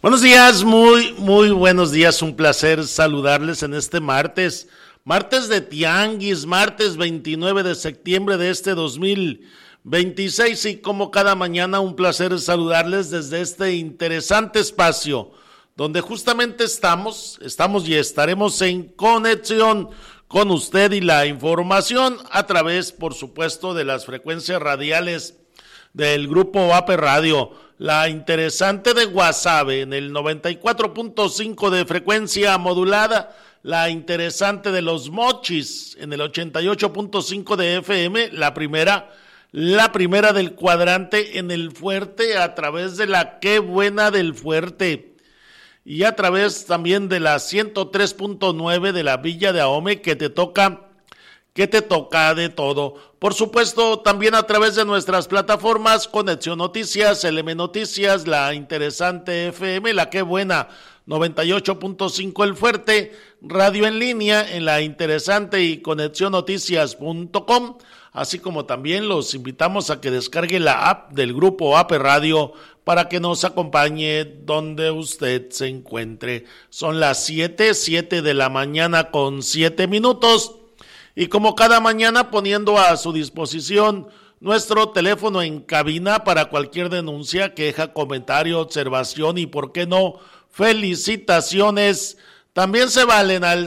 Buenos días, muy buenos días, un placer saludarles en este martes de Tianguis, martes 29 de septiembre de este 2026 y como cada mañana un placer saludarles desde este interesante espacio donde justamente estamos y estaremos en conexión con usted y la información a través, por supuesto, de las frecuencias radiales del Grupo Vape Radio, la interesante de Guasave en el 94.5 de frecuencia modulada, la interesante de Los Mochis en el 88.5 de FM, la primera del cuadrante en el Fuerte a través de la Qué Buena del Fuerte y a través también de la 103.9 de la Villa de Ahome que te toca de todo. Por supuesto, también a través de nuestras plataformas, Conexión Noticias, LM Noticias, la interesante FM, la Qué Buena, 98.5 El Fuerte, radio en línea en la interesante y conexionnoticias.com, así como también los invitamos a que descargue la app del Grupo Vape Radio para que nos acompañe donde usted se encuentre. Son las 7 de la mañana con 7 minutos. Y como cada mañana poniendo a su disposición nuestro teléfono en cabina para cualquier denuncia, queja, comentario, observación y por qué no, felicitaciones. También se valen al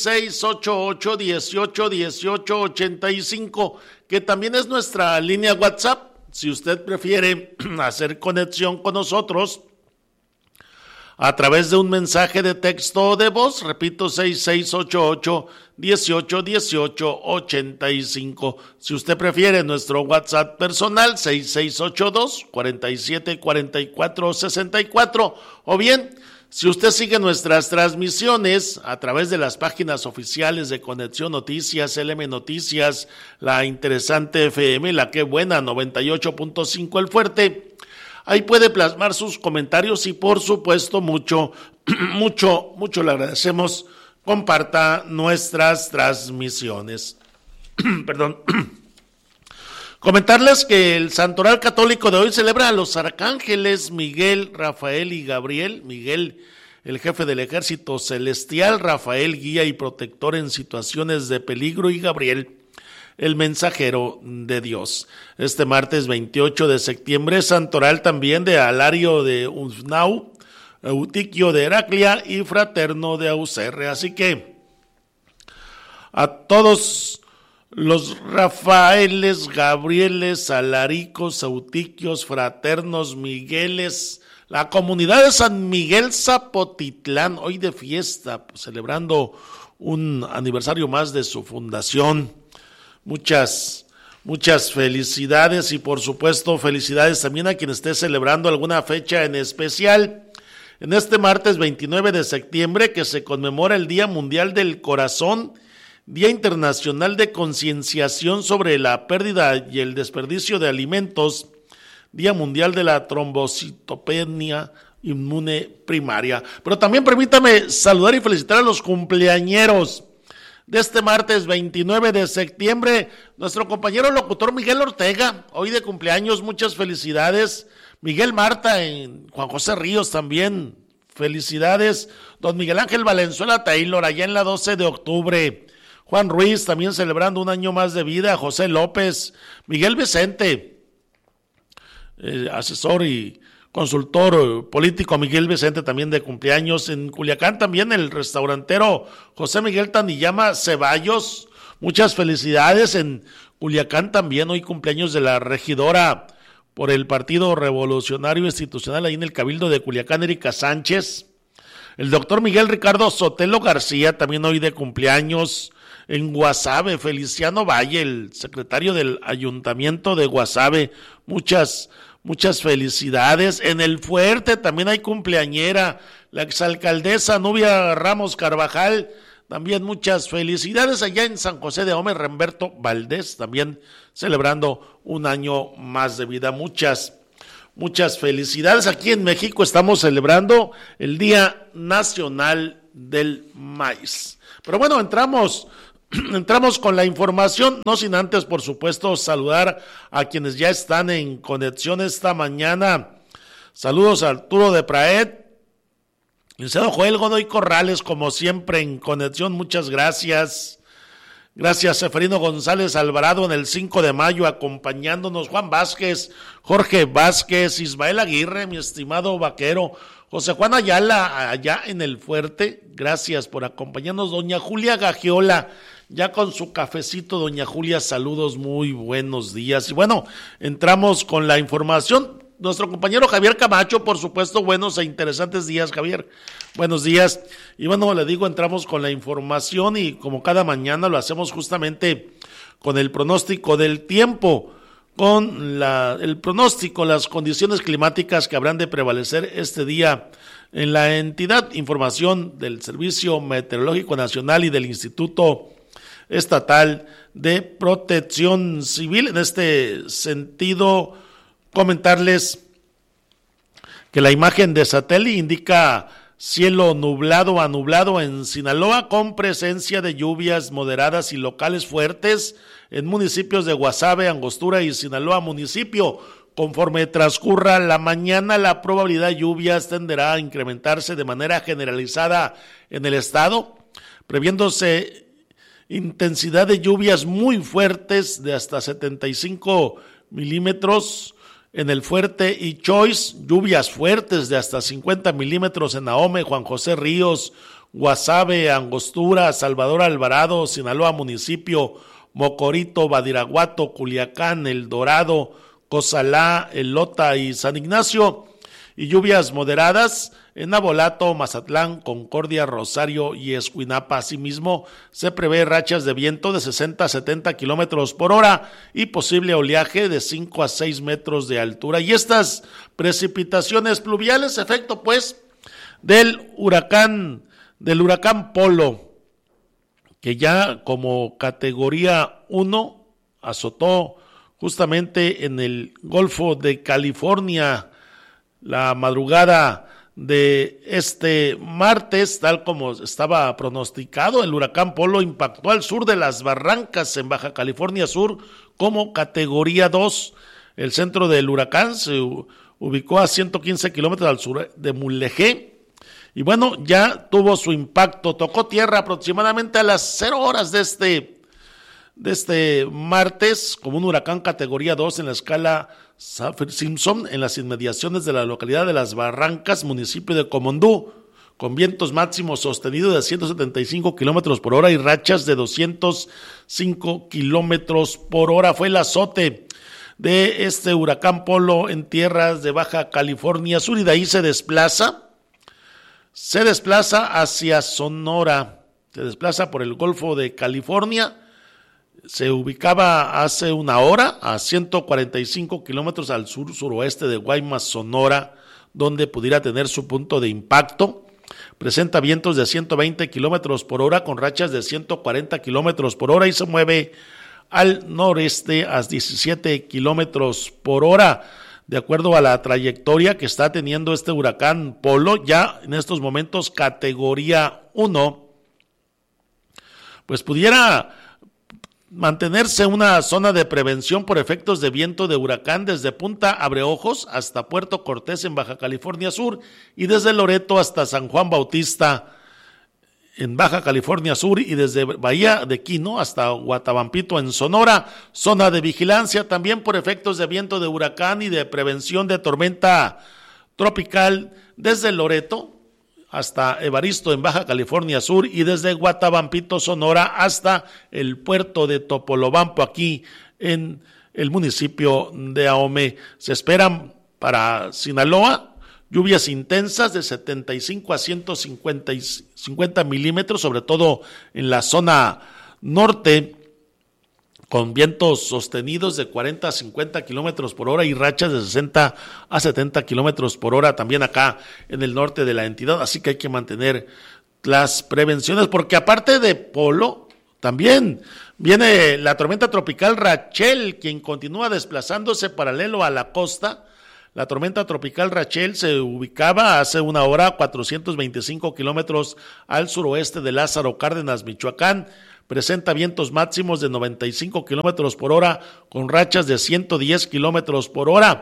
6688-181885, que también es nuestra línea WhatsApp. Si usted prefiere hacer conexión con nosotros a través de un mensaje de texto o de voz, repito, 6688-181885. Si usted prefiere nuestro WhatsApp personal, 6682-474464, o bien, si usted sigue nuestras transmisiones a través de las páginas oficiales de Conexión Noticias, LM Noticias, la interesante FM, la Qué Buena, 98.5 El Fuerte, ahí puede plasmar sus comentarios y por supuesto mucho le agradecemos, comparta nuestras transmisiones. Perdón. Comentarles que el Santoral Católico de hoy celebra a los arcángeles Miguel, Rafael y Gabriel. Miguel, el jefe del ejército celestial, Rafael, guía y protector en situaciones de peligro, y Gabriel, el mensajero de Dios. Este martes 28 de septiembre, santoral también de Alario de Usnau, Eutiquio de Heraclia y Fraterno de Auserre. Así que a todos los Rafaeles, Gabrieles, Alaricos, Eutiquios, Fraternos, Migueles, la comunidad de San Miguel Zapotitlán, hoy de fiesta, celebrando un aniversario más de su fundación. Muchas felicidades y por supuesto felicidades también a quien esté celebrando alguna fecha en especial. En este martes 29 de septiembre que se conmemora el Día Mundial del Corazón, Día Internacional de Concienciación sobre la Pérdida y el Desperdicio de Alimentos, Día Mundial de la Trombocitopenia Inmune Primaria. Pero también permítame saludar y felicitar a los cumpleañeros de este martes 29 de septiembre, nuestro compañero locutor Miguel Ortega, hoy de cumpleaños, muchas felicidades. Miguel Marta, en Juan José Ríos también, felicidades. Don Miguel Ángel Valenzuela Taylor, allá en la 12 de octubre. Juan Ruiz, también celebrando un año más de vida. José López, Miguel Vicente, asesor y consultor político Miguel Vicente también de cumpleaños. En Culiacán también el restaurantero José Miguel Taniyama Ceballos, muchas felicidades. En Culiacán también hoy cumpleaños de la regidora por el Partido Revolucionario Institucional ahí en el Cabildo de Culiacán, Erika Sánchez. El doctor Miguel Ricardo Sotelo García también hoy de cumpleaños. En Guasave, Feliciano Valle, el secretario del Ayuntamiento de Guasave, muchas felicidades. En el Fuerte también hay cumpleañera, la exalcaldesa Nubia Ramos Carvajal, también muchas felicidades. Allá en San José de Ahome, Remberto Valdés, también celebrando un año más de vida. Muchas felicidades. Aquí en México estamos celebrando el Día Nacional del Maíz. Pero bueno, entramos con la información, no sin antes, por supuesto, saludar a quienes ya están en conexión esta mañana. Saludos a Arturo de Praet, Licenciado Joel Godoy Corrales, como siempre en conexión, muchas gracias. Gracias, Seferino González Alvarado en el 5 de mayo, acompañándonos. Juan Vázquez, Jorge Vázquez, Ismael Aguirre, mi estimado vaquero. José Juan Ayala, allá en el Fuerte, gracias por acompañarnos. Doña Julia Gagiola, ya con su cafecito. Doña Julia, saludos, muy buenos días. Y bueno, entramos con la información. Nuestro compañero Javier Camacho, por supuesto, buenos e interesantes días, Javier. Buenos días. Y bueno, le digo, entramos con la información y como cada mañana lo hacemos justamente con el pronóstico del tiempo, con el pronóstico, las condiciones climáticas que habrán de prevalecer este día en la entidad. Información del Servicio Meteorológico Nacional y del Instituto Estatal de Protección Civil. En este sentido, comentarles que la imagen de satélite indica cielo nublado a nublado en Sinaloa, con presencia de lluvias moderadas y locales fuertes en municipios de Guasave, Angostura y Sinaloa municipio. Conforme transcurra la mañana, la probabilidad de lluvias tenderá a incrementarse de manera generalizada en el estado, previéndose intensidad de lluvias muy fuertes de hasta 75 milímetros en el Fuerte y Choice, lluvias fuertes de hasta 50 milímetros en Ahome, Juan José Ríos, Guasave, Angostura, Salvador Alvarado, Sinaloa municipio, Mocorito, Badiraguato, Culiacán, El Dorado, Cozalá, Elota y San Ignacio, y lluvias moderadas en Navolato, Mazatlán, Concordia, Rosario y Escuinapa. Asimismo, se prevé rachas de viento de 60 a 70 kilómetros por hora y posible oleaje de 5 a 6 metros de altura. Y estas precipitaciones pluviales, efecto pues del huracán Polo, que ya como categoría 1 azotó justamente en el Golfo de California la madrugada de este martes, tal como estaba pronosticado. El huracán Polo impactó al sur de las Barrancas en Baja California Sur como categoría 2. El centro del huracán se ubicó a 115 kilómetros al sur de Mulegé. Y bueno, ya tuvo su impacto, tocó tierra aproximadamente a las 0 horas de este martes como un huracán categoría 2 en la escala Saffir-Simpson en las inmediaciones de la localidad de Las Barrancas, municipio de Comondú, con vientos máximos sostenidos de 175 kilómetros por hora y rachas de 205 kilómetros por hora. Fue el azote de este huracán Polo en tierras de Baja California Sur y de ahí se desplaza hacia Sonora, se desplaza por el Golfo de California. Se ubicaba hace una hora a 145 kilómetros al sur-suroeste de Guaymas, Sonora, donde pudiera tener su punto de impacto. Presenta vientos de 120 kilómetros por hora con rachas de 140 kilómetros por hora y se mueve al noreste a 17 kilómetros por hora. De acuerdo a la trayectoria que está teniendo este huracán Polo, ya en estos momentos categoría 1, pues pudiera mantenerse una zona de prevención por efectos de viento de huracán desde Punta Abreojos hasta Puerto Cortés en Baja California Sur y desde Loreto hasta San Juan Bautista en Baja California Sur y desde Bahía de Quino hasta Guatabampito en Sonora. Zona de vigilancia también por efectos de viento de huracán y de prevención de tormenta tropical desde Loreto hasta Evaristo en Baja California Sur y desde Guatabampito, Sonora hasta el puerto de Topolobampo aquí en el municipio de Ahome. Se esperan para Sinaloa lluvias intensas de 75 a 150 milímetros, sobre todo en la zona norte, con vientos sostenidos de 40 a 50 kilómetros por hora y rachas de 60 a 70 kilómetros por hora también acá en el norte de la entidad. Así que hay que mantener las prevenciones, porque aparte de Polo, también viene la tormenta tropical Rachel, quien continúa desplazándose paralelo a la costa. La tormenta tropical Rachel se ubicaba hace una hora a 425 kilómetros al suroeste de Lázaro Cárdenas, Michoacán. Presenta vientos máximos de 95 kilómetros por hora con rachas de 110 kilómetros por hora.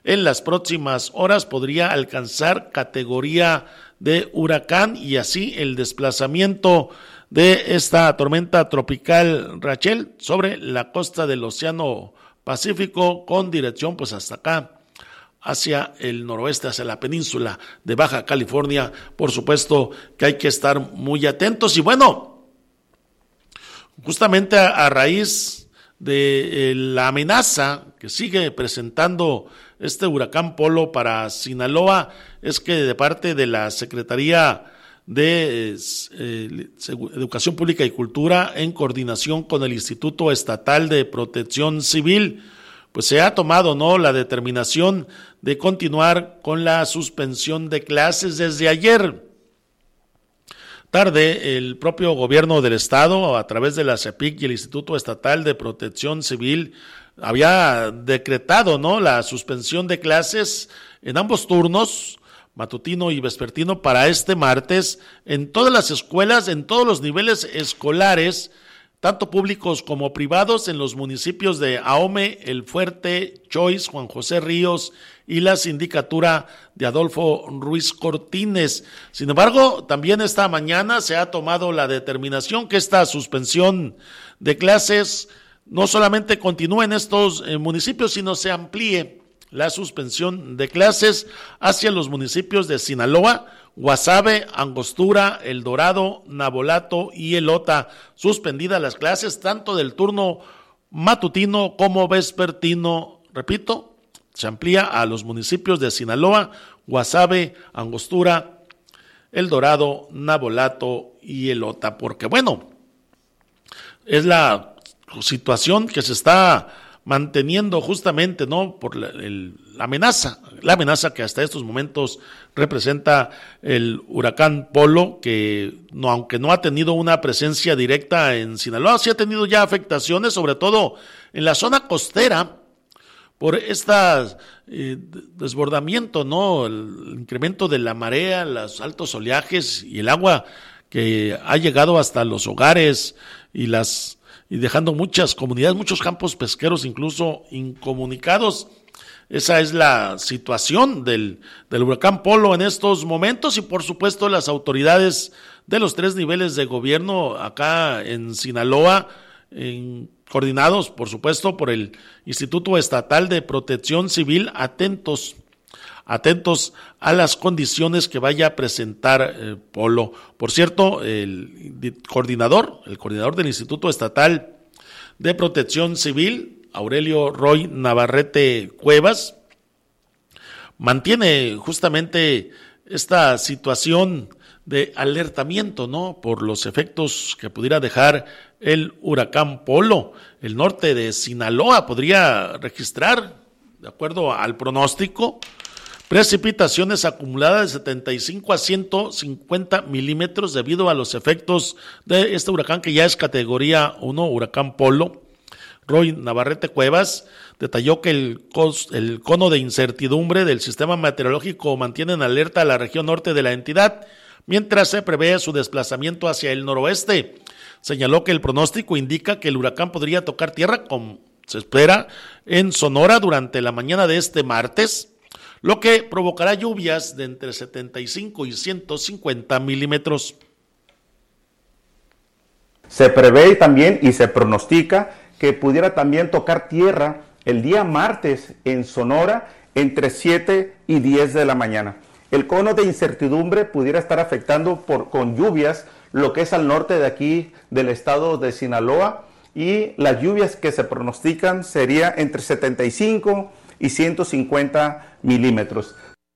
en las próximas horas podría alcanzar categoría de huracán y así el desplazamiento de esta tormenta tropical Rachel sobre la costa del Océano Pacífico con dirección pues hasta acá, hacia el noroeste, hacia la península de Baja California. Por supuesto que hay que estar muy atentos y bueno, justamente a raíz de la amenaza que sigue presentando este huracán Polo para Sinaloa, es que de parte de la Secretaría de Educación Pública y Cultura, en coordinación con el Instituto Estatal de Protección Civil, pues se ha tomado, ¿no?, la determinación de continuar con la suspensión de clases desde ayer tarde. El propio gobierno del estado, a través de la CEPIC y el Instituto Estatal de Protección Civil, había decretado, ¿no?, la suspensión de clases en ambos turnos, matutino y vespertino, para este martes en todas las escuelas, en todos los niveles escolares, tanto públicos como privados, en los municipios de Ahome, El Fuerte, Choix, Juan José Ríos y la sindicatura de Adolfo Ruiz Cortines. Sin embargo, también esta mañana se ha tomado la determinación que esta suspensión de clases no solamente continúe en estos municipios, sino se amplíe la suspensión de clases hacia los municipios de Sinaloa, Guasave, Angostura, El Dorado, Navolato y Elota. Suspendidas las clases tanto del turno matutino como vespertino. Repito, se amplía a los municipios de Sinaloa, Guasave, Angostura, El Dorado, Navolato y Elota, porque bueno, es la situación que se está manteniendo justamente, ¿no?, por la amenaza que hasta estos momentos representa el huracán Polo, que no, aunque no ha tenido una presencia directa en Sinaloa, sí ha tenido ya afectaciones, sobre todo en la zona costera, por este desbordamiento, ¿no?, el incremento de la marea, los altos oleajes y el agua que ha llegado hasta los hogares y dejando muchas comunidades, muchos campos pesqueros incluso incomunicados. Esa es la situación del huracán Polo en estos momentos y por supuesto las autoridades de los 3 niveles de gobierno acá en Sinaloa, coordinados por supuesto por el Instituto Estatal de Protección Civil, atentos a las condiciones que vaya a presentar Polo. Por cierto, el coordinador del Instituto Estatal de Protección Civil, Aurelio Roy Navarrete Cuevas, mantiene justamente esta situación de alertamiento, ¿no?, por los efectos que pudiera dejar el huracán Polo. El norte de Sinaloa podría registrar, de acuerdo al pronóstico, precipitaciones acumuladas de 75 a 150 milímetros debido a los efectos de este huracán que ya es categoría 1, huracán Polo. Roy Navarrete Cuevas detalló que el cono de incertidumbre del sistema meteorológico mantiene en alerta a la región norte de la entidad, mientras se prevé su desplazamiento hacia el noroeste. Señaló que el pronóstico indica que el huracán podría tocar tierra, como se espera, en Sonora durante la mañana de este martes, lo que provocará lluvias de entre 75 y 150 milímetros. Se prevé también y se pronostica que pudiera también tocar tierra el día martes en Sonora entre 7 y 10 de la mañana. El cono de incertidumbre pudiera estar afectando con lluvias lo que es al norte de aquí del estado de Sinaloa, y las lluvias que se pronostican sería entre 75 y 150 milímetros.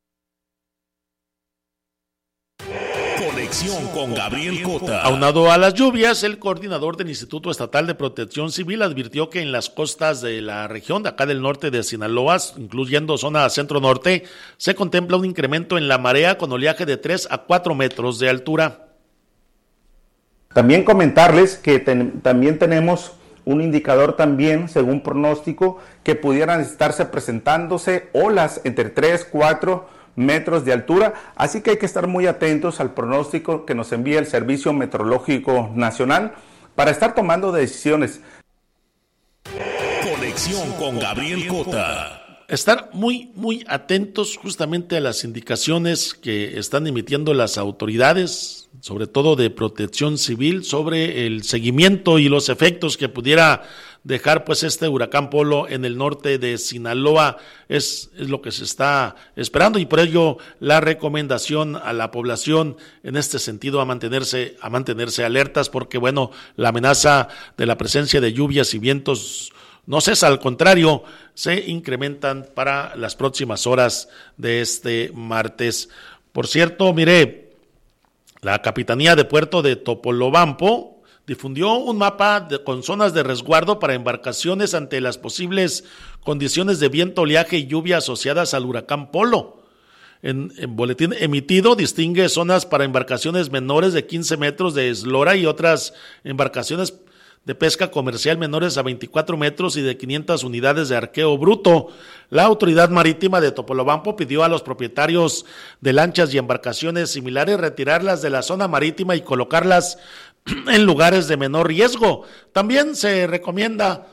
Conexión con Gabriel Cota. Aunado a las lluvias, el coordinador del Instituto Estatal de Protección Civil advirtió que en las costas de la región de acá del norte de Sinaloa, incluyendo zona centro-norte, se contempla un incremento en la marea con oleaje de 3 a 4 metros de altura. También comentarles que también tenemos un indicador también, según pronóstico, que pudieran estarse presentándose olas entre 3, 4 metros de altura, así que hay que estar muy atentos al pronóstico que nos envía el Servicio Meteorológico Nacional para estar tomando decisiones. Conexión con Gabriel Cota. estar muy, muy atentos justamente a las indicaciones que están emitiendo las autoridades, sobre todo de Protección Civil, sobre el seguimiento y los efectos que pudiera dejar pues este huracán Polo en el norte de Sinaloa. Es lo que se está esperando, y por ello la recomendación a la población en este sentido a mantenerse alertas, porque bueno, la amenaza de la presencia de lluvias y vientos no cesa, al contrario, se incrementan para las próximas horas de este martes. Por cierto, mire, la Capitanía de Puerto de Topolobampo difundió un mapa con zonas de resguardo para embarcaciones ante las posibles condiciones de viento, oleaje y lluvia asociadas al huracán Polo. En boletín emitido distingue zonas para embarcaciones menores de 15 metros de eslora y otras embarcaciones de pesca comercial menores a 24 metros y de 500 unidades de arqueo bruto. La Autoridad Marítima de Topolobampo pidió a los propietarios de lanchas y embarcaciones similares retirarlas de la zona marítima y colocarlas en lugares de menor riesgo. También se recomienda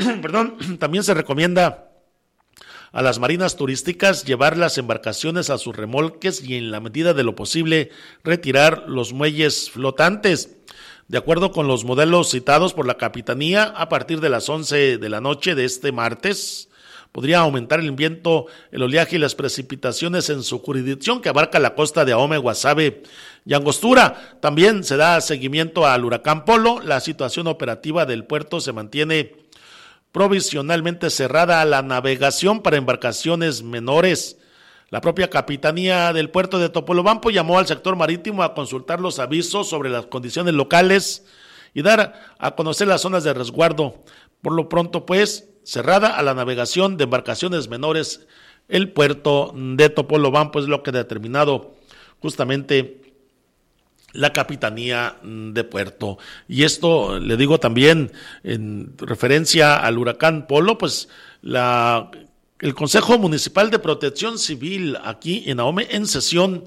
a las marinas turísticas llevar las embarcaciones a sus remolques y en la medida de lo posible retirar los muelles flotantes. De acuerdo con los modelos citados por la Capitanía, a partir de las 11 de la noche de este martes, podría aumentar el viento, el oleaje y las precipitaciones en su jurisdicción, que abarca la costa de Ahome, Guasave y Angostura. También se da seguimiento al huracán Polo. La situación operativa del puerto se mantiene provisionalmente cerrada a la navegación para embarcaciones menores. La propia Capitanía del Puerto de Topolobampo llamó al sector marítimo a consultar los avisos sobre las condiciones locales y dar a conocer las zonas de resguardo. Por lo pronto, pues, cerrada a la navegación de embarcaciones menores el puerto de Topolobampo, es lo que ha determinado justamente la Capitanía de Puerto. Y esto le digo también en referencia al huracán Polo, pues el Consejo Municipal de Protección Civil aquí en Ahome en sesión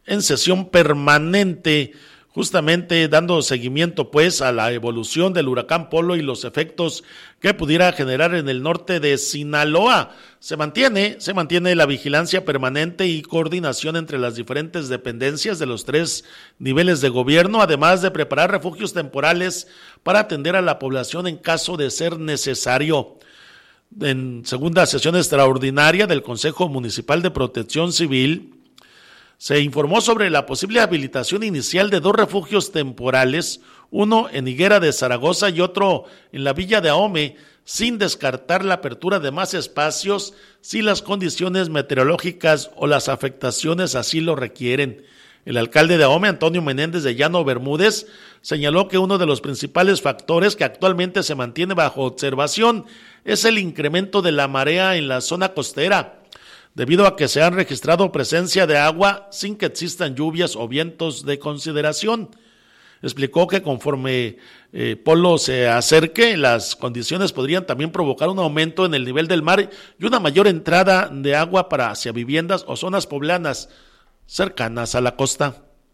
permanente, justamente dando seguimiento pues a la evolución del huracán Polo y los efectos que pudiera generar en el norte de Sinaloa. Se mantiene la vigilancia permanente y coordinación entre las diferentes dependencias de los 3 niveles de gobierno, además de preparar refugios temporales para atender a la población en caso de ser necesario. En segunda sesión extraordinaria del Consejo Municipal de Protección Civil, se informó sobre la posible habilitación inicial de 2 refugios temporales, uno en Higuera de Zaragoza y otro en la Villa de Ahome, sin descartar la apertura de más espacios si las condiciones meteorológicas o las afectaciones así lo requieren. El alcalde de Ahome, Antonio Menéndez de Llano Bermúdez, señaló que uno de los principales factores que actualmente se mantiene bajo observación es el incremento de la marea en la zona costera, debido a que se han registrado presencia de agua sin que existan lluvias o vientos de consideración. Explicó que conforme Polo se acerque, las condiciones podrían también provocar un aumento en el nivel del mar y una mayor entrada de agua hacia viviendas o zonas poblanas cercanas a la costa.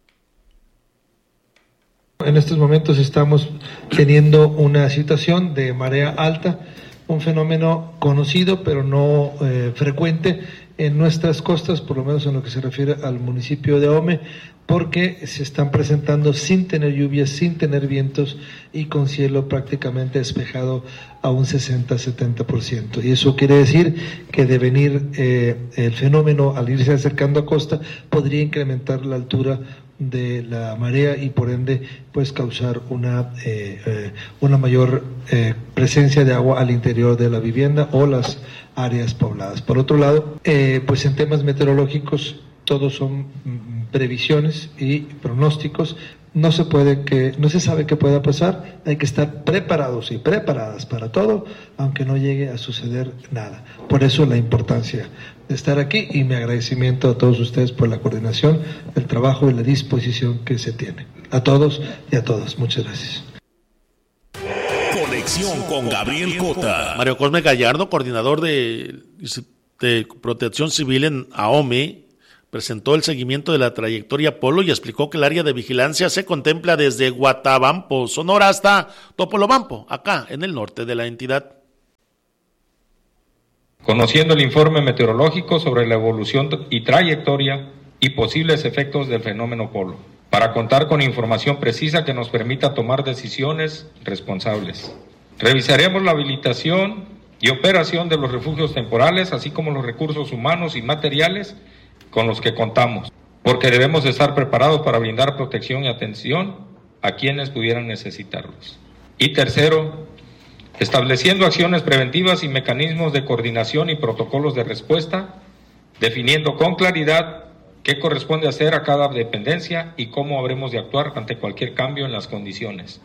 En estos momentos estamos teniendo una situación de marea alta, un fenómeno conocido pero no frecuente en nuestras costas, por lo menos en lo que se refiere al municipio de Ahome, porque se están presentando sin tener lluvias, sin tener vientos y con cielo prácticamente despejado a un 60-70%. Y eso quiere decir que de venir el fenómeno al irse acercando a costa podría incrementar la altura de la marea y por ende pues causar una mayor presencia de agua al interior de la vivienda o las áreas pobladas. Por otro lado, pues en temas meteorológicos todos son previsiones y pronósticos. No se sabe qué pueda pasar. Hay que estar preparados y preparadas para todo, aunque no llegue a suceder nada. Por eso la importancia de estar aquí y mi agradecimiento a todos ustedes por la coordinación, el trabajo y la disposición que se tiene. A todos y a todas. Muchas gracias. Conexión con Gabriel Cota. Mario Cosme Gallardo, coordinador de Protección Civil en Ahome, presentó el seguimiento de la trayectoria Polo y explicó que el área de vigilancia se contempla desde Guatabampo, Sonora, hasta Topolobampo, acá en el norte de la entidad. conociendo el informe meteorológico sobre la evolución y trayectoria y posibles efectos del fenómeno Polo, para contar con información precisa que nos permita tomar decisiones responsables. Revisaremos la habilitación y operación de los refugios temporales, así como los recursos humanos y materiales con los que contamos, porque debemos estar preparados para brindar protección y atención a quienes pudieran necesitarlos. Y tercero, estableciendo acciones preventivas y mecanismos de coordinación y protocolos de respuesta, definiendo con claridad qué corresponde hacer a cada dependencia y cómo habremos de actuar ante cualquier cambio en las condiciones.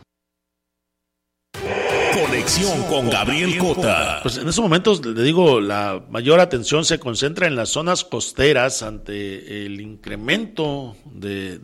Conexión con Gabriel Cota. Pues en estos momentos, le digo, la mayor atención se concentra en las zonas costeras ante el incremento de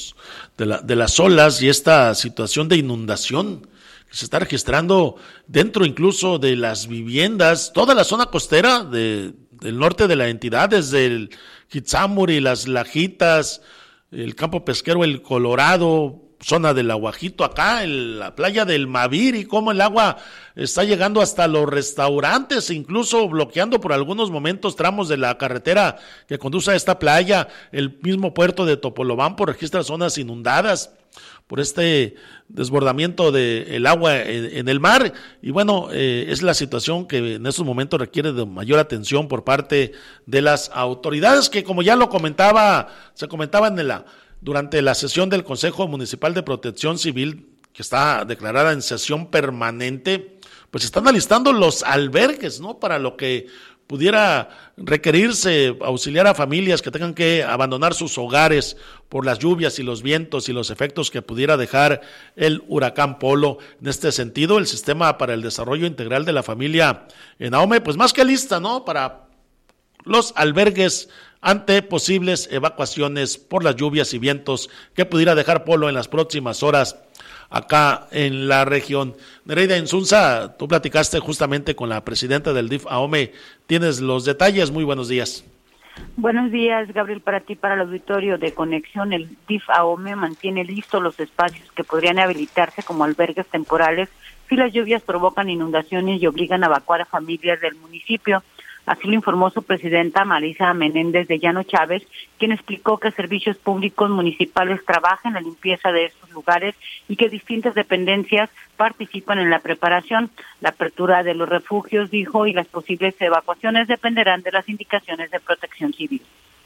las olas y esta situación de inundación que se está registrando dentro incluso de las viviendas, toda la zona costera del norte de la entidad, desde el Quitzámuri, las Lajitas, el campo pesquero El Colorado, zona del Aguajito, acá en la playa del Mavir, y cómo el agua está llegando hasta los restaurantes, incluso bloqueando por algunos momentos tramos de la carretera que conduce a esta playa. El mismo puerto de Topolobampo registra zonas inundadas por este desbordamiento del agua en el mar, y bueno, es la situación que en estos momentos requiere de mayor atención por parte de las autoridades, que como ya se comentaba durante la sesión del Consejo Municipal de Protección Civil, que está declarada en sesión permanente, pues están alistando los albergues, ¿no?, para lo que pudiera requerirse, auxiliar a familias que tengan que abandonar sus hogares por las lluvias y los vientos y los efectos que pudiera dejar el huracán Polo. En este sentido, el Sistema para el Desarrollo Integral de la Familia en Ahome, pues más que lista, ¿no?, para los albergues ante posibles evacuaciones por las lluvias y vientos que pudiera dejar Polo en las próximas horas acá en la región. Nereida Insunza, tú platicaste justamente con la presidenta del DIF Ahome, tienes los detalles. Muy buenos días. Buenos días, Gabriel, para ti, para el auditorio de Conexión. El DIF Ahome mantiene listos los espacios que podrían habilitarse como albergues temporales si las lluvias provocan inundaciones y obligan a evacuar a familias del municipio. Así lo informó su presidenta Marisa Menéndez de Llano Chávez, quien explicó que servicios públicos municipales trabajan en la limpieza de estos lugares y que distintas dependencias participan en la preparación. La apertura de los refugios, dijo, y las posibles evacuaciones dependerán de las indicaciones de Protección Civil.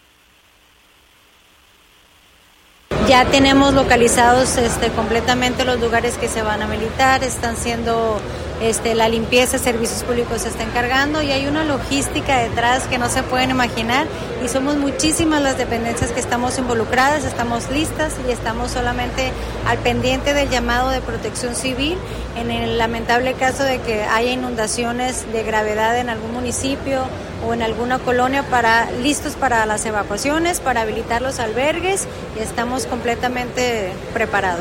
Ya tenemos localizados completamente los lugares que se van a habilitar, están siendo la limpieza, servicios públicos se está encargando y hay una logística detrás que no se pueden imaginar y somos muchísimas las dependencias que estamos involucradas, estamos listas y estamos solamente al pendiente del llamado de Protección Civil en el lamentable caso de que haya inundaciones de gravedad en algún municipio o en alguna colonia, listos para las evacuaciones, para habilitar los albergues y estamos completamente preparados.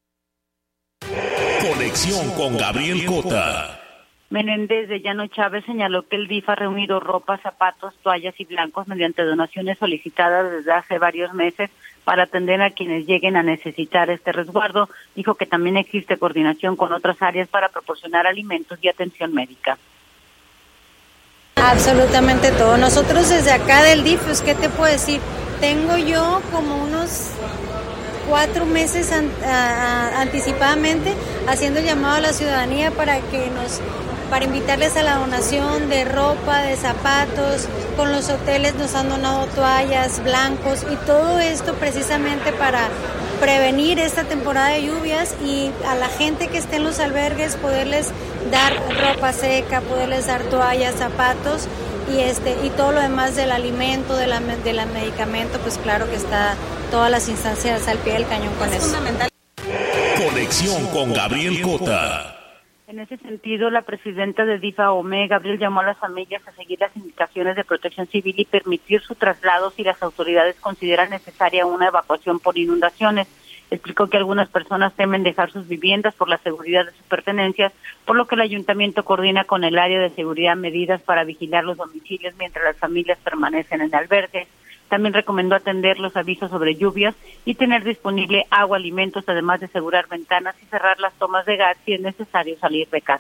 Conexión con Gabriel Cota. Menéndez de Llano Chávez señaló que el DIF ha reunido ropa, zapatos, toallas y blancos mediante donaciones solicitadas desde hace varios meses para atender a quienes lleguen a necesitar este resguardo. Dijo que también existe coordinación con otras áreas para proporcionar alimentos y atención médica. Absolutamente todo. Nosotros desde acá del DIF, pues, ¿qué te puedo decir? Tengo yo como unos 4 meses anticipadamente haciendo llamado a la ciudadanía para invitarles a la donación de ropa, de zapatos. Con los hoteles nos han donado toallas, blancos y todo esto precisamente para prevenir esta temporada de lluvias y a la gente que esté en los albergues poderles dar ropa seca, poderles dar toallas, zapatos y todo lo demás del alimento, del medicamento, pues claro que está todas las instancias al pie del cañón con eso. Conexión con Gabriel Cota. En ese sentido, la presidenta de DIF Ahome, Gabriel, llamó a las familias a seguir las indicaciones de Protección Civil y permitir su traslado si las autoridades consideran necesaria una evacuación por inundaciones. Explicó que algunas personas temen dejar sus viviendas por la seguridad de sus pertenencias, por lo que el ayuntamiento coordina con el área de seguridad medidas para vigilar los domicilios mientras las familias permanecen en albergues. También recomendó atender los avisos sobre lluvias y tener disponible agua, alimentos, además de asegurar ventanas y cerrar las tomas de gas si es necesario salir de casa.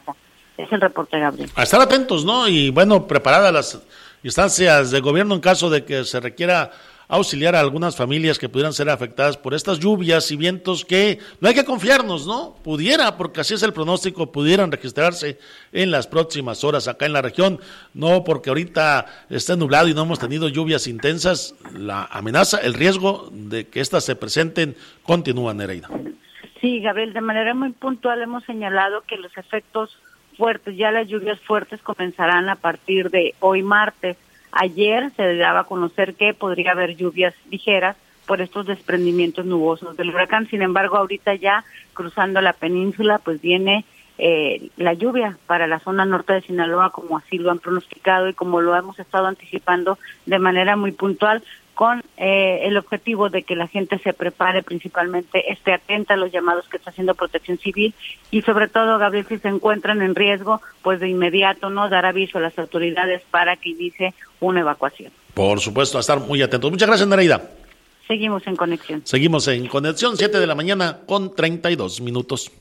Es el reporte, Gabriel. A estar atentos, ¿no? Y bueno, preparadas las instancias de gobierno en caso de que se requiera auxiliar a algunas familias que pudieran ser afectadas por estas lluvias y vientos que no hay que confiarnos, ¿no? Pudiera, porque así es el pronóstico, pudieran registrarse en las próximas horas acá en la región, no porque ahorita esté nublado y no hemos tenido lluvias intensas, la amenaza, el riesgo de que estas se presenten continúa, Nereida. Sí, Gabriel, de manera muy puntual hemos señalado que los efectos fuertes, ya las lluvias fuertes comenzarán a partir de hoy martes. Ayer se daba a conocer que podría haber lluvias ligeras por estos desprendimientos nubosos del huracán. Sin embargo, ahorita ya cruzando la península, pues viene la lluvia para la zona norte de Sinaloa, como así lo han pronosticado y como lo hemos estado anticipando de manera muy puntual, con el objetivo de que la gente se prepare, principalmente esté atenta a los llamados que está haciendo Protección Civil y sobre todo, Gabriel, si se encuentran en riesgo, pues de inmediato no dar aviso a las autoridades para que inicie una evacuación. Por supuesto, a estar muy atentos. Muchas gracias, Nereida. Seguimos en conexión. Seguimos en conexión, 7:32 a.m.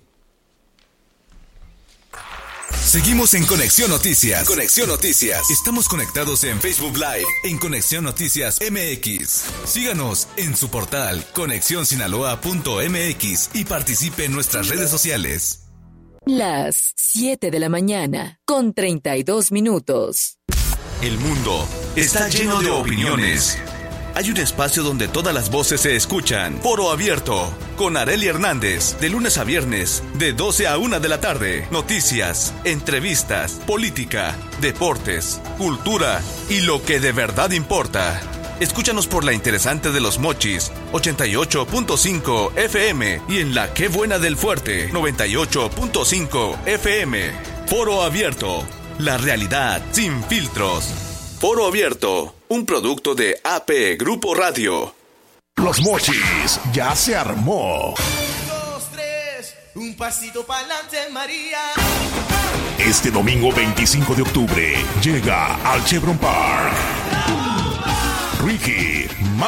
Seguimos en Conexión Noticias. Conexión Noticias. Estamos conectados en Facebook Live, en Conexión Noticias MX. Síganos en su portal conexionsinaloa.mx y participe en nuestras redes sociales. Las 7:32 a.m. El mundo está lleno de opiniones. Hay un espacio donde todas las voces se escuchan. Foro Abierto, con Arely Hernández, de lunes a viernes, de 12 a 1 de la tarde. Noticias, entrevistas, política, deportes, cultura y lo que de verdad importa. Escúchanos por la interesante de Los Mochis, 88.5 FM, y en la Qué Buena del Fuerte, 98.5 FM. Foro Abierto, la realidad sin filtros. Foro Abierto, un producto de AP Grupo Radio. Los Mochis ya se armó. 1, 2, 3, un pasito para adelante, María. Este domingo 25 de octubre llega al Chevron Park Ricky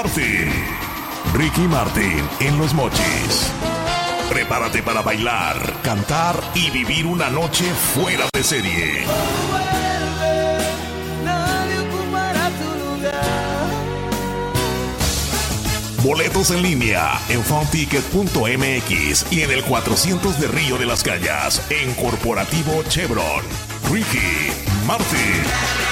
Martin en Los Mochis. Prepárate para bailar, cantar y vivir una noche fuera de serie. Boletos en línea en funticket.mx y en el 400 de Río de las Calles en Corporativo Chevron. Ricky Martin.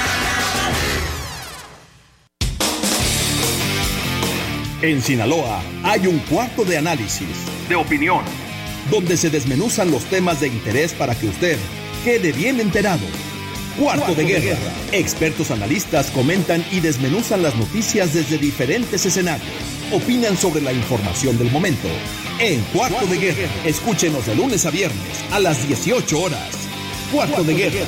En Sinaloa hay un cuarto de análisis, de opinión, donde se desmenuzan los temas de interés para que usted quede bien enterado. Cuarto de Guerra. Expertos analistas comentan y desmenuzan las noticias desde diferentes escenarios. Opinan sobre la información del momento. En Cuarto de Guerra. Escúchenos de lunes a viernes a las 18 horas. Cuarto de Guerra.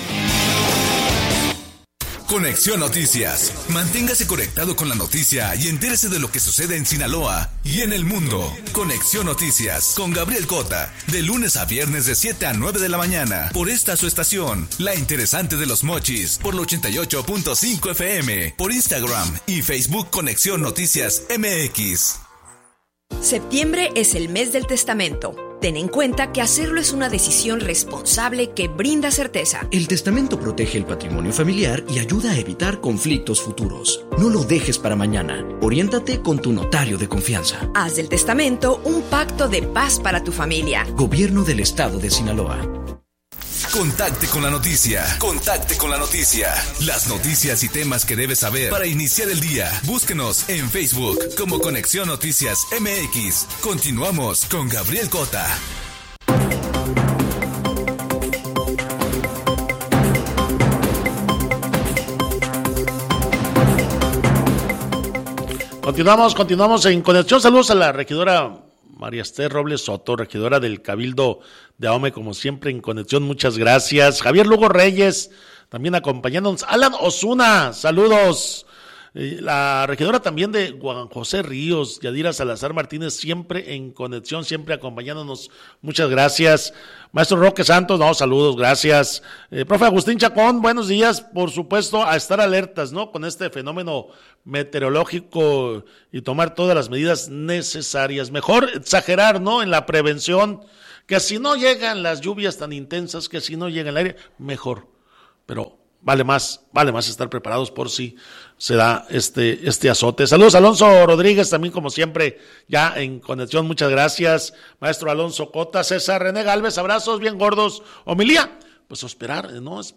Conexión Noticias. Manténgase conectado con la noticia y entérese de lo que sucede en Sinaloa y en el mundo. Conexión Noticias con Gabriel Cota, de lunes a viernes de 7 a 9 de la mañana, por esta su estación, La Interesante de Los Mochis, por el 88.5 FM, por Instagram y Facebook Conexión Noticias MX. Septiembre es el mes del testamento. Ten en cuenta que hacerlo es una decisión responsable que brinda certeza. El testamento protege el patrimonio familiar y ayuda a evitar conflictos futuros. No lo dejes para mañana. Oriéntate con tu notario de confianza. Haz del testamento un pacto de paz para tu familia. Gobierno del Estado de Sinaloa. Contacte con la noticia. Contacte con la noticia. Las noticias y temas que debes saber para iniciar el día. Búsquenos en Facebook como Conexión Noticias MX. Continuamos con Gabriel Cota. Continuamos en conexión. Saludos a la regidora María Esther Robles Soto, regidora del Cabildo de Ahome, como siempre en conexión, muchas gracias. Javier Lugo Reyes, también acompañándonos. Alan Osuna, saludos. La regidora también de Juan José Ríos, Yadira Salazar Martínez, siempre en conexión, siempre acompañándonos, muchas gracias. Maestro Roque Santos, saludos, gracias. Profe Agustín Chacón, buenos días, por supuesto, a estar alertas, ¿no? Con este fenómeno meteorológico y tomar todas las medidas necesarias. Mejor exagerar, ¿no? En la prevención Que si no llegan las lluvias tan intensas, que si no llega el aire, mejor. Pero vale más estar preparados por si se da este azote. Saludos a Alonso Rodríguez, también como siempre, ya en conexión, muchas gracias. Maestro Alonso Cota, César René Galvez, abrazos bien gordos. Homilía, pues esperar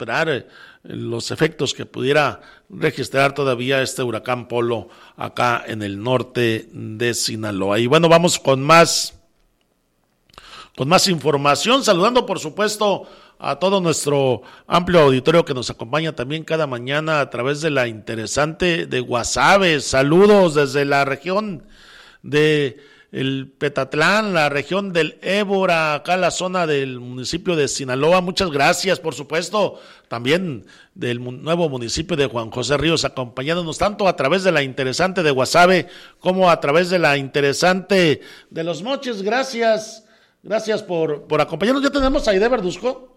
los efectos que pudiera registrar todavía este huracán Polo acá en el norte de Sinaloa. Y bueno, vamos con más información, saludando por supuesto a todo nuestro amplio auditorio que nos acompaña también cada mañana a través de la interesante de Guasave. Saludos desde la región de el Petatlán, la región del Ébora, acá la zona del municipio de Sinaloa. Muchas gracias, por supuesto, también del nuevo municipio de Juan José Ríos, acompañándonos tanto a través de la interesante de Guasave como a través de la interesante de Los Mochis. Gracias por acompañarnos. Ya tenemos a Aide Verduzco.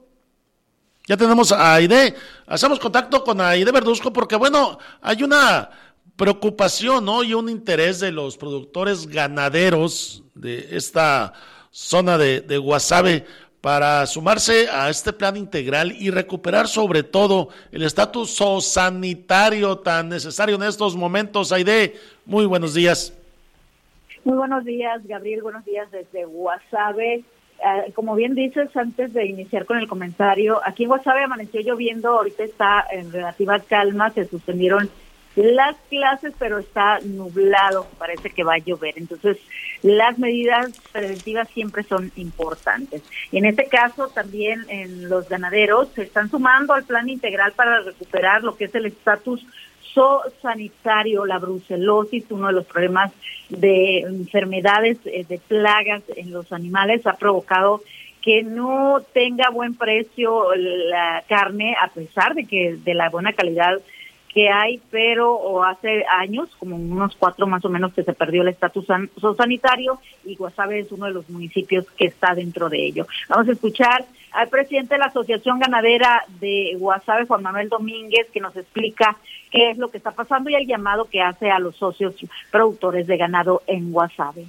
Ya tenemos a Aide, hacemos contacto con Aide Verduzco porque, bueno, hay una preocupación, ¿no? Y un interés de los productores ganaderos de esta zona de Guasave para sumarse a este plan integral y recuperar sobre todo el estatus zoosanitario tan necesario en estos momentos. Aide, muy buenos días. Muy buenos días, Gabriel, buenos días desde Guasave. Como bien dices, antes de iniciar con el comentario, aquí en Guasave amaneció lloviendo, ahorita está en relativa calma, se suspendieron las clases, pero está nublado, parece que va a llover. Entonces, las medidas preventivas siempre son importantes. Y en este caso, también en los ganaderos se están sumando al plan integral para recuperar lo que es el estatus zoosanitario, la brucelosis, uno de los problemas de enfermedades, de plagas en los animales, ha provocado que no tenga buen precio la carne, a pesar de la buena calidad que hay, pero hace años, como unos 4 más o menos, que se perdió el estatus zoosanitario, y Guasave es uno de los municipios que está dentro de ello. Vamos a escuchar al presidente de la Asociación Ganadera de Guasave, Juan Manuel Domínguez, que nos explica qué es lo que está pasando y el llamado que hace a los socios productores de ganado en Guasave.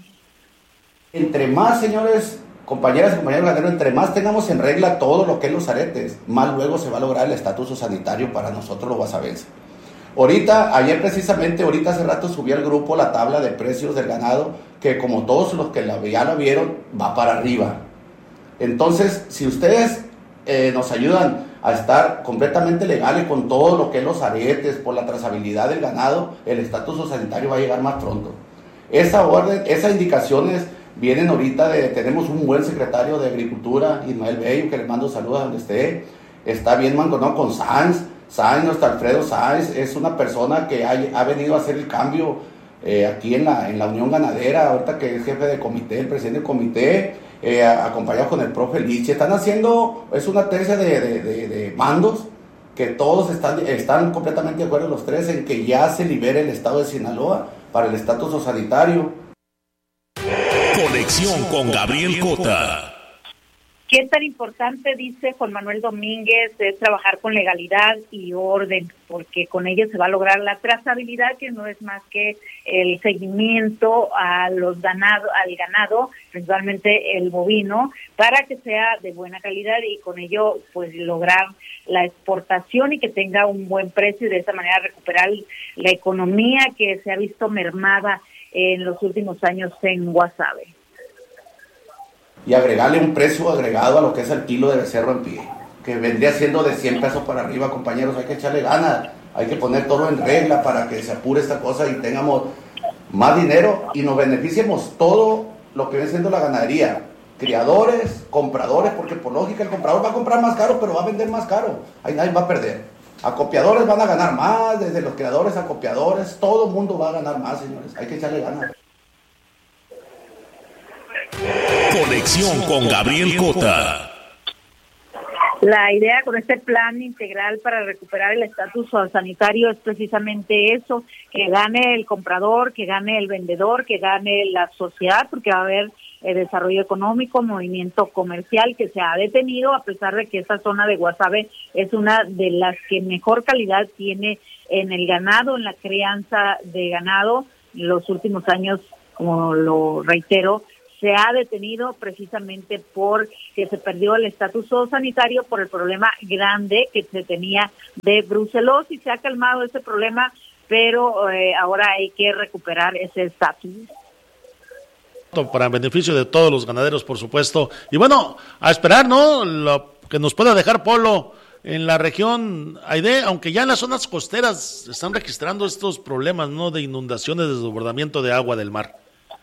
Entre más, señores, compañeras y compañeros ganaderos, entre más tengamos en regla todo lo que es los aretes, más luego se va a lograr el estatus sanitario para nosotros los guasavenses. Ayer precisamente, hace rato subí al grupo la tabla de precios del ganado, que como todos los que ya la vieron, va para arriba. Entonces, si ustedes nos ayudan a estar completamente legales con todo lo que es los aretes, por la trazabilidad del ganado, el estatus sanitario va a llegar más pronto. Esas indicaciones vienen ahorita tenemos un buen secretario de Agricultura, Ismael Bello, que le mando saludos a donde esté. Está bien mangonado con Sáenz, nuestro Alfredo Sáenz, es una persona que ha venido a hacer el cambio aquí en la Unión Ganadera, ahorita que es jefe de comité, el presidente del comité, acompañado con el profe Liche. Están haciendo, es una tercia de mandos, que todos están completamente de acuerdo los tres en que ya se libere el estado de Sinaloa para el estatus sanitario. Conexión con Gabriel Cota. ¿Qué tan importante, dice Juan Manuel Domínguez, es trabajar con legalidad y orden? Porque con ello se va a lograr la trazabilidad, que no es más que el seguimiento al ganado, principalmente el bovino, para que sea de buena calidad y con ello pues lograr la exportación y que tenga un buen precio y de esa manera recuperar la economía que se ha visto mermada en los últimos años en Guasave. Y agregarle un precio agregado a lo que es el kilo de becerro en pie, que vendría siendo de 100 pesos para arriba, compañeros. Hay que echarle ganas, hay que poner todo en regla para que se apure esta cosa y tengamos más dinero y nos beneficiemos todo lo que viene siendo la ganadería, criadores, compradores, porque por lógica el comprador va a comprar más caro, pero va a vender más caro, ahí nadie va a perder. Acopiadores van a ganar más, desde los criadores, acopiadores, todo el mundo va a ganar más, señores, hay que echarle ganas. Conexión con Gabriel Cota. La idea con este plan integral para recuperar el estatus sanitario es precisamente eso, que gane el comprador, que gane el vendedor, que gane la sociedad, porque va a haber desarrollo económico, movimiento comercial que se ha detenido, a pesar de que esta zona de Guasave es una de las que mejor calidad tiene en el ganado, en la crianza de ganado. Los últimos años, como lo reitero, se ha detenido precisamente porque se perdió el estatus sanitario por el problema grande que se tenía de brucelosis. Se ha calmado ese problema, pero ahora hay que recuperar ese estatus. Para beneficio de todos los ganaderos, por supuesto. Y bueno, a esperar, ¿no? Lo que nos pueda dejar Polo en la región Aide, aunque ya en las zonas costeras están registrando estos problemas, ¿no? De inundaciones, de desbordamiento de agua del mar.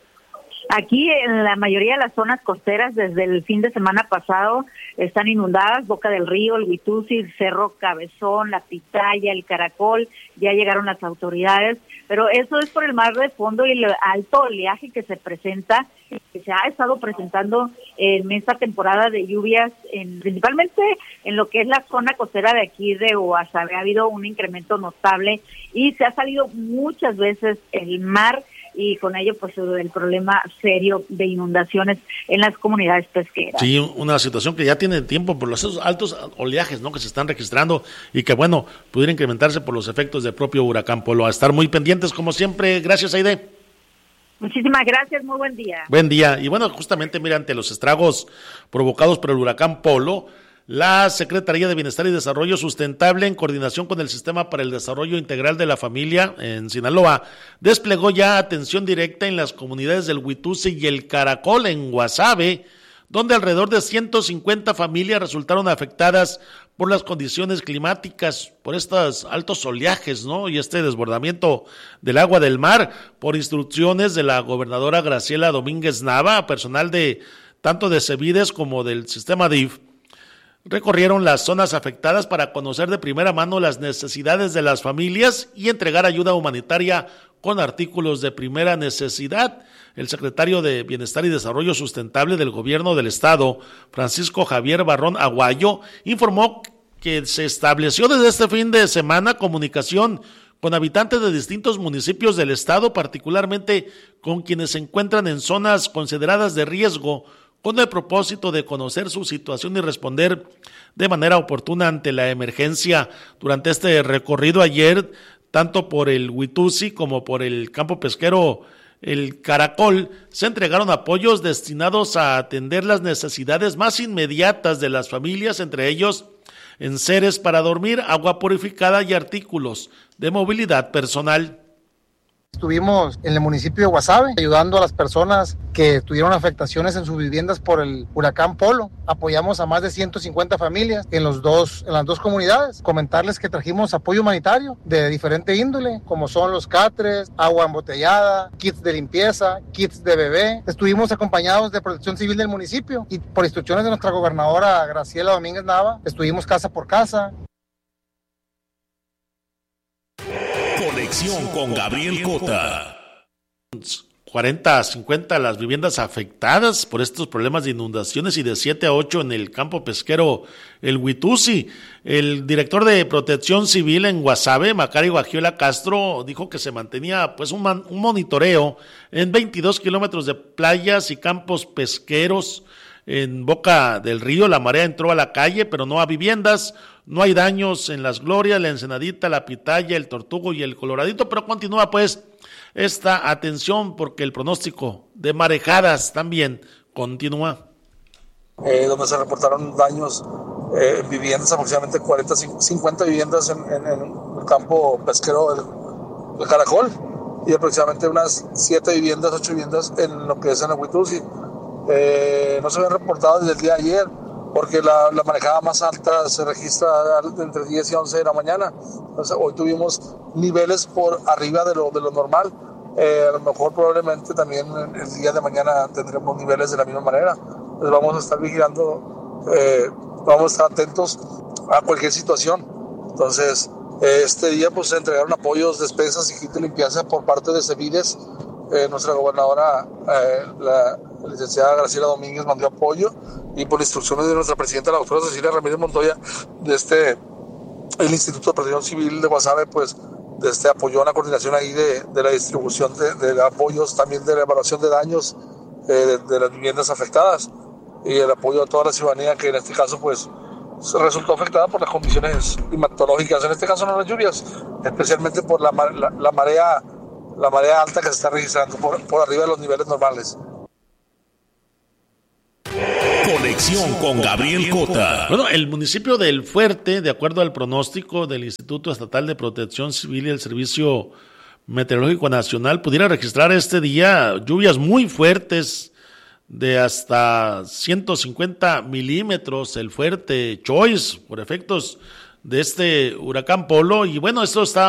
Aquí en la mayoría de las zonas costeras desde el fin de semana pasado están inundadas, Boca del Río, el Huitusi, Cerro Cabezón, La Pitaya, el Caracol, ya llegaron las autoridades, pero eso es por el mar de fondo y el alto oleaje que se presenta, que se ha estado presentando en esta temporada de lluvias, principalmente en lo que es la zona costera de aquí de Guasave. Ha habido un incremento notable y se ha salido muchas veces el mar, y con ello pues el problema serio de inundaciones en las comunidades pesqueras. Sí, una situación que ya tiene tiempo por los altos oleajes, ¿no?, que se están registrando y que bueno, pudiera incrementarse por los efectos del propio huracán Polo. A estar muy pendientes como siempre. Gracias, Aide. Muchísimas gracias, muy buen día. Buen día. Y bueno, justamente mira, ante los estragos provocados por el huracán Polo, la Secretaría de Bienestar y Desarrollo Sustentable, en coordinación con el Sistema para el Desarrollo Integral de la Familia en Sinaloa, desplegó ya atención directa en las comunidades del Huitusi y el Caracol en Guasave, donde alrededor de 150 familias resultaron afectadas por las condiciones climáticas, por estos altos oleajes, ¿no?, y este desbordamiento del agua del mar. Por instrucciones de la gobernadora Graciela Domínguez Nava, personal de tanto de CEBIDES como del sistema DIF, recorrieron las zonas afectadas para conocer de primera mano las necesidades de las familias y entregar ayuda humanitaria con artículos de primera necesidad. El secretario de Bienestar y Desarrollo Sustentable del Gobierno del Estado, Francisco Javier Barrón Aguayo, informó que se estableció desde este fin de semana comunicación con habitantes de distintos municipios del Estado, particularmente con quienes se encuentran en zonas consideradas de riesgo, con el propósito de conocer su situación y responder de manera oportuna ante la emergencia. Durante este recorrido ayer, tanto por el Huitusi como por el campo pesquero El Caracol, se entregaron apoyos destinados a atender las necesidades más inmediatas de las familias, entre ellos enseres para dormir, agua purificada y artículos de movilidad personal. Estuvimos en el municipio de Guasave ayudando a las personas que tuvieron afectaciones en sus viviendas por el huracán Polo. Apoyamos a más de 150 familias en las dos comunidades. Comentarles que trajimos apoyo humanitario de diferente índole, como son los catres, agua embotellada, kits de limpieza, kits de bebé. Estuvimos acompañados de Protección Civil del municipio y por instrucciones de nuestra gobernadora Graciela Domínguez Nava, estuvimos casa por casa. Conexión con Gabriel Cota. 40 a 50 las viviendas afectadas por estos problemas de inundaciones y de 7 a 8 en el campo pesquero El Huitusi. El director de Protección Civil en Guasave, Macario Guagiola Castro, dijo que se mantenía pues un monitoreo en 22 kilómetros de playas y campos pesqueros. En Boca del Río la marea entró a la calle, pero no a viviendas. No hay daños en Las Glorias, la Ensenadita, la Pitaya, el Tortugo y el Coloradito, pero continúa pues esta atención porque el pronóstico de marejadas también continúa. Donde se reportaron daños en viviendas, aproximadamente 50 viviendas en el campo pesquero del Caracol y aproximadamente unas 8 viviendas en lo que es en el Huitusi. No se habían reportado desde el día de ayer porque la marejada más alta se registra entre 10 y 11 de la mañana. Entonces, hoy tuvimos niveles por arriba de lo normal. A lo mejor probablemente también el día de mañana tendremos niveles de la misma manera. Entonces vamos a estar vigilando, vamos a estar atentos a cualquier situación. Entonces este día pues se entregaron apoyos, despensas y kit de limpieza por parte de CEBIDES. Nuestra gobernadora, la licenciada Graciela Domínguez, mandó apoyo y por instrucciones de nuestra presidenta, la doctora Cecilia Ramírez Montoya, el Instituto de Protección Civil de Guasave, pues apoyó una coordinación ahí de la distribución de apoyos, también de la evaluación de daños de las viviendas afectadas y el apoyo a toda la ciudadanía que en este caso pues se resultó afectada por las condiciones climatológicas, en este caso no las lluvias, especialmente por la marea alta que se está registrando por arriba de los niveles normales. Conexión con Gabriel Cota. Bueno, el municipio del Fuerte, de acuerdo al pronóstico del Instituto Estatal de Protección Civil y el Servicio Meteorológico Nacional, pudiera registrar este día lluvias muy fuertes de hasta 150 milímetros, el Fuerte Choice, por efectos de este huracán Polo. Y bueno, esto está